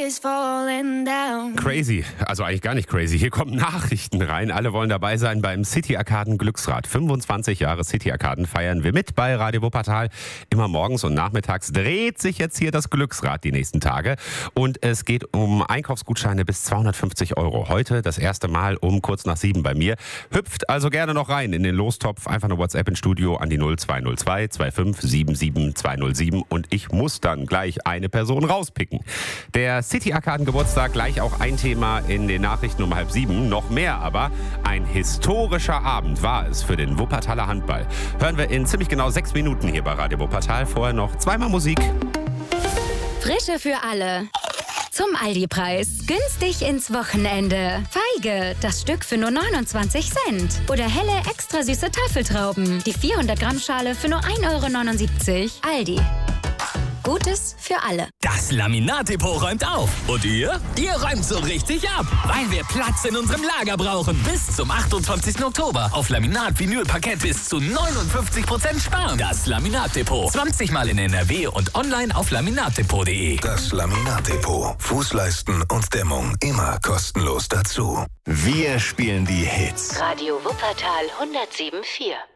is falling down. Crazy, also eigentlich gar nicht crazy. Hier kommen Nachrichten rein. Alle wollen dabei sein beim City Arkaden Glücksrad. 25 Jahre City Arkaden feiern wir mit bei Radio Wuppertal. Immer morgens und nachmittags dreht sich jetzt hier das Glücksrad die nächsten Tage. Und es geht um Einkaufsgutscheine bis 250 €. Heute das erste Mal um kurz nach 7 bei mir. Hüpft also gerne noch rein in den Lostopf. Einfach eine WhatsApp ins Studio an die 0202 25 77 207. Und ich muss dann gleich eine Person rauspicken. Der City Arkaden Geburtstag, gleich auch ein Thema in den Nachrichten um 6:30. Noch mehr aber, ein historischer Abend war es für den Wuppertaler Handball. Hören wir in ziemlich genau 6 Minuten hier bei Radio Wuppertal. Vorher noch zweimal Musik. Frische für alle. Zum Aldi-Preis. Günstig ins Wochenende. Feige, das Stück für nur 29 Cent. Oder helle, extra süße Tafeltrauben. Die 400 Gramm Schale für nur 1,79 €. Aldi. Gutes für alle. Das Laminat-Depot räumt auf. Und ihr? Ihr räumt so richtig ab. Weil wir Platz in unserem Lager brauchen. Bis zum 28. Oktober. Auf Laminat, Vinyl, Parkett bis zu 59% sparen. Das Laminat-Depot. 20 Mal in NRW und online auf laminatdepot.de. Das Laminat-Depot. Fußleisten und Dämmung immer kostenlos dazu. Wir spielen die Hits. Radio Wuppertal 107.4.